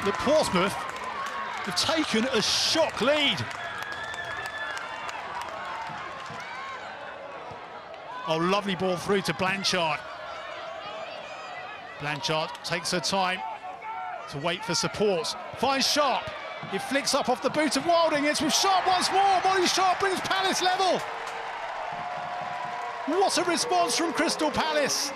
that Portsmouth have taken a shock lead. Oh, lovely ball through to Blanchard. Blanchard takes her time to wait for support. Finds Sharp. It flicks up off the boot of Wilding. It's with Sharp once more. Molly Sharp brings Palace level. What a response from Crystal Palace.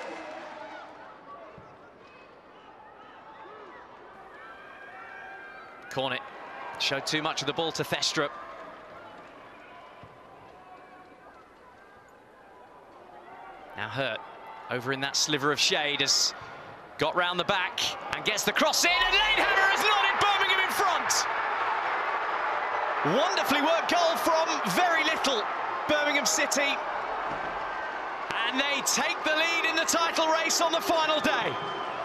Cornet showed too much of the ball to Thestrup. Now Hurt, over in that sliver of shade, has got round the back and gets the cross in, and Lanehammer has nodded Birmingham in front. Wonderfully worked goal from very little Birmingham City. And they take the lead in the title race on the final day.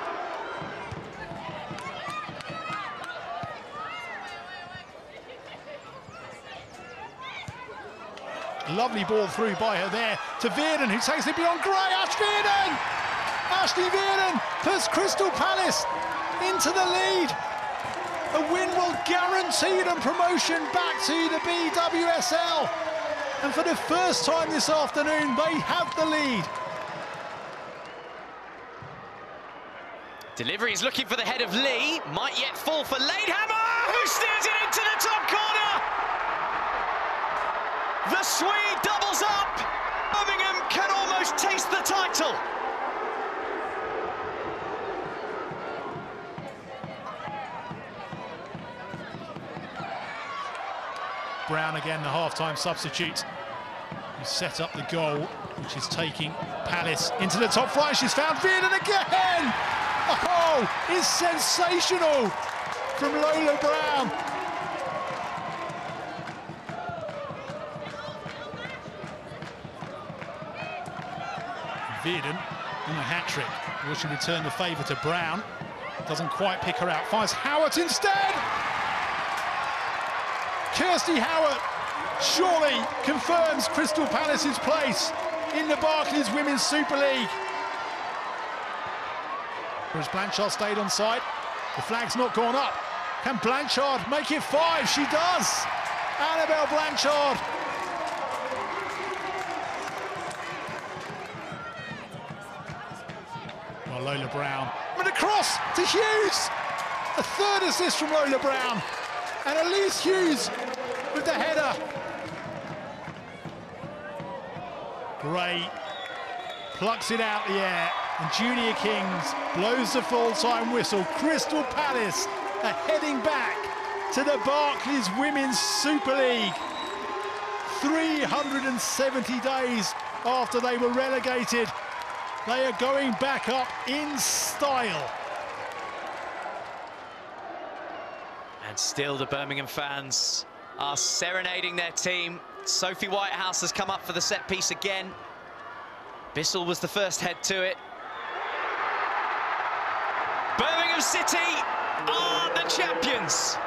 Lovely ball through by her there to Veerden, who takes it beyond Gray. Ash Veerden! Ashley Veerden puts Crystal Palace into the lead. A win will guarantee them promotion back to the BWSL. And for the first time this afternoon, they have the lead. Delivery is looking for the head of Lee. Might yet fall for Lanehammer, who steers it into the top corner. The Swede doubles up. Birmingham can almost taste the title. Brown again, the half-time substitute, who set up the goal, which is taking Palace into the top flight. She's found Veerden again! Oh, it's sensational from Lola Brown. Veerden on a hat-trick. Will she return the favour to Brown? Doesn't quite pick her out. Finds Howard instead! Kirsty Howard surely confirms Crystal Palace's place in the Barclays Women's Super League. Whereas Blanchard stayed on side, the flag's not gone up. Can Blanchard make it 5? She does! Annabelle Blanchard. Well, Lola Brown with a cross to Hughes. A third assist from Lola Brown. And Elise Hughes with the header. Gray plucks it out the air, and Julia Kings blows the full-time whistle. Crystal Palace are heading back to the Barclays Women's Super League. 370 days after they were relegated, they are going back up in style. And still the Birmingham fans are serenading their team. Sophie Whitehouse has come up for the set piece again. Bissell was the first head to it. Birmingham City are the champions.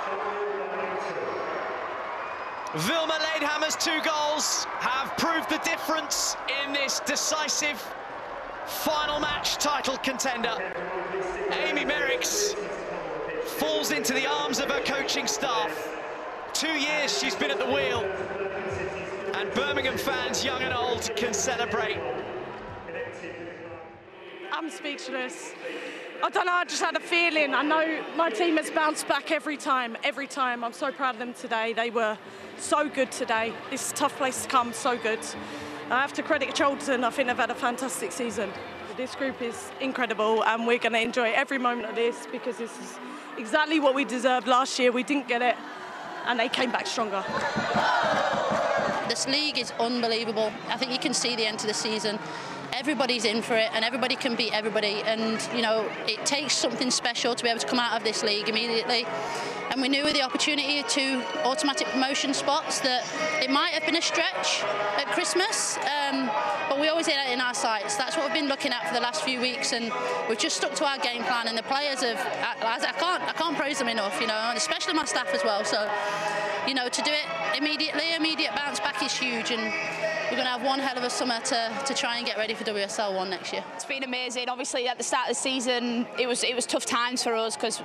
Vilma Lanehammer's 2 goals have proved the difference in this decisive final match title contender. Amy Merricks falls into the arms of her coaching staff. 2 years she's been at the wheel, and Birmingham fans, young and old, can celebrate. I'm speechless. I don't know, I just had a feeling. I know my team has bounced back every time. I'm so proud of them today. They were so good today. This is a tough place to come, so good. I have to credit Cholton. I think they've had a fantastic season. This group is incredible, and we're going to enjoy every moment of this, because this is exactly what we deserved last year. We didn't get it, and they came back stronger. This league is unbelievable. I think you can see the end to the season. Everybody's in for it, and everybody can beat everybody. And, you know, it takes something special to be able to come out of this league immediately. And we knew with the opportunity of 2 automatic promotion spots that it might have been a stretch at Christmas, but we always had it in our sights. That's what we've been looking at for the last few weeks, and we've just stuck to our game plan. And the players have, I can't praise them enough, you know, and especially my staff as well. So, you know, to do it immediate bounce back is huge, and we're going to have one hell of a summer to try and get ready for WSL 1 next year. It's been amazing. Obviously, at the start of the season, it was tough times for us, because